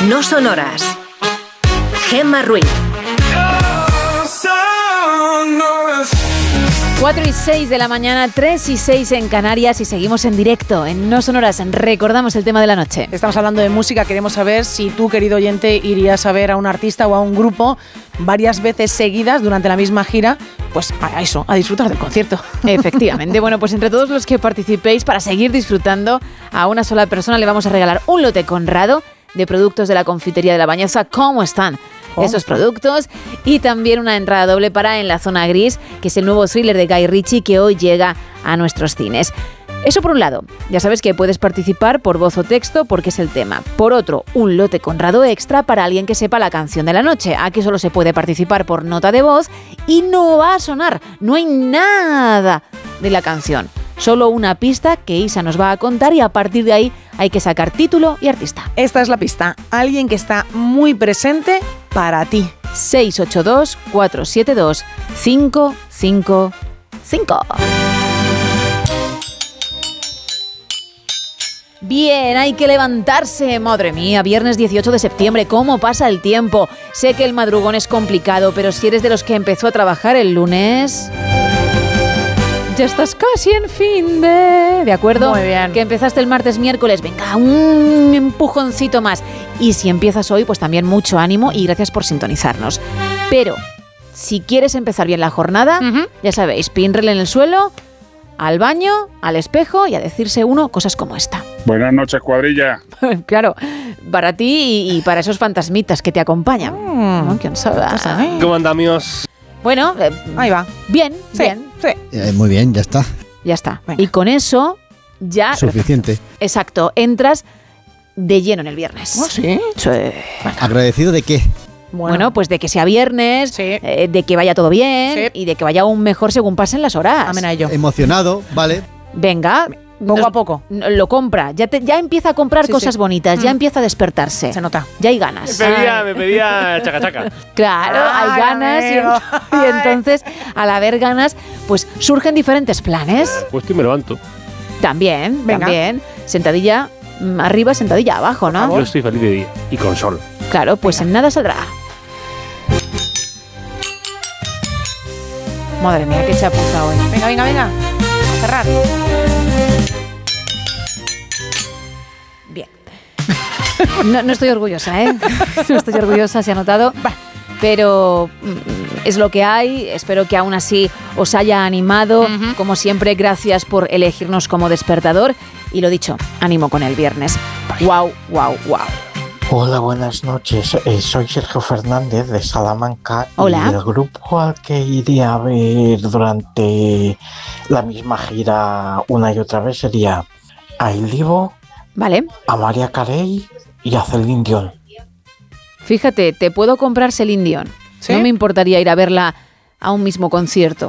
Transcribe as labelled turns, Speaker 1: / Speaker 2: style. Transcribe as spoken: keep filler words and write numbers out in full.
Speaker 1: No son horas. Gemma Ruiz.
Speaker 2: cuatro y seis de la mañana, tres y seis en Canarias y seguimos en directo en No Son Horas. Recordamos el tema de la noche.
Speaker 3: Estamos hablando de música, queremos saber si tú, querido oyente, irías a ver a un artista o a un grupo varias veces seguidas durante la misma gira, pues a eso, a disfrutar del concierto.
Speaker 2: Efectivamente. Bueno, pues entre todos los que participéis, para seguir disfrutando, a una sola persona le vamos a regalar un lote Conrado de productos de la confitería de La Bañeza. ¿Cómo están esos productos? Y también una entrada doble para En la Zona Gris, que es el nuevo thriller de Guy Ritchie que hoy llega a nuestros cines. Eso por un lado. Ya sabes que puedes participar por voz o texto porque es el tema. Por otro, un lote Conrado extra para alguien que sepa la canción de la noche. Aquí solo se puede participar por nota de voz y no va a sonar. No hay nada de la canción. Solo una pista que Isa nos va a contar y a partir de ahí hay que sacar título y artista.
Speaker 3: Esta es la pista. Alguien que está muy presente para ti.
Speaker 2: seis ocho dos, cuatro siete dos, cinco cinco cinco. Bien, hay que levantarse. Madre mía, viernes dieciocho de septiembre, ¿cómo pasa el tiempo? Sé que el madrugón es complicado, pero si eres de los que empezó a trabajar el lunes... Ya estás casi en fin de... ¿De acuerdo?
Speaker 3: Muy bien.
Speaker 2: Que empezaste el martes, miércoles, venga, un empujoncito más. Y si empiezas hoy, pues también mucho ánimo y gracias por sintonizarnos. Pero, si quieres empezar bien la jornada, uh-huh. ya sabéis, pinrel en el suelo, al baño, al espejo y a decirse uno cosas como esta.
Speaker 4: Buenas noches, cuadrilla.
Speaker 2: Claro, para ti y, y para esos fantasmitas que te acompañan. Mm. ¿No? ¿Quién sabe?
Speaker 5: ¿Cómo andamos?
Speaker 2: Bueno, eh,
Speaker 3: ahí va.
Speaker 2: Bien,
Speaker 3: sí,
Speaker 2: bien.
Speaker 3: Sí.
Speaker 6: Eh, muy bien, ya está.
Speaker 2: Ya está. Venga. Y con eso ya...
Speaker 6: Suficiente.
Speaker 2: Exacto, entras de lleno en el viernes.
Speaker 3: ¿Oh, sí?
Speaker 2: Sí.
Speaker 6: ¿Agradecido de qué?
Speaker 2: Bueno, bueno pues de que sea viernes,
Speaker 3: sí.
Speaker 2: eh, de que vaya todo bien
Speaker 3: sí.
Speaker 2: y de que vaya aún mejor según pasen las horas.
Speaker 3: Amén a ello.
Speaker 6: Emocionado, vale.
Speaker 2: Venga.
Speaker 3: Poco
Speaker 2: nos,
Speaker 3: a poco.
Speaker 2: Lo compra. Ya, te, ya empieza a comprar
Speaker 3: sí,
Speaker 2: cosas
Speaker 3: sí.
Speaker 2: bonitas,
Speaker 3: mm.
Speaker 2: ya empieza a despertarse.
Speaker 3: Se nota.
Speaker 2: Ya hay ganas.
Speaker 5: Me pedía, me pedía chaca chaca.
Speaker 2: Claro,
Speaker 3: Ay,
Speaker 2: hay ganas y, y entonces al haber ganas pues surgen diferentes planes.
Speaker 5: Pues me levanto.
Speaker 2: También,
Speaker 3: Venga.
Speaker 2: también. Sentadilla arriba, sentadilla abajo, ¿no?
Speaker 5: Yo estoy feliz de día y con sol.
Speaker 2: Claro, pues Venga. En nada saldrá. Madre mía, qué chapuza hoy.
Speaker 3: Venga, venga, venga. A cerrar.
Speaker 2: Bien. No, no estoy orgullosa, ¿eh? No estoy orgullosa, se ha notado. Pero es lo que hay. Espero que aún así os haya animado. Uh-huh. Como siempre, gracias por elegirnos como despertador. Y lo dicho, ánimo con el viernes. Wow, wow, wow.
Speaker 7: Hola, buenas noches. Eh, soy Sergio Fernández de Salamanca.
Speaker 2: Hola.
Speaker 7: Y el grupo al que iría a ver durante la misma gira una y otra vez sería a Il Divo,
Speaker 2: vale,
Speaker 7: a Mariah Carey y a Celine Dion.
Speaker 2: Fíjate, te puedo comprar Celine Dion.
Speaker 3: ¿Sí?
Speaker 2: No me importaría ir a verla a un mismo concierto.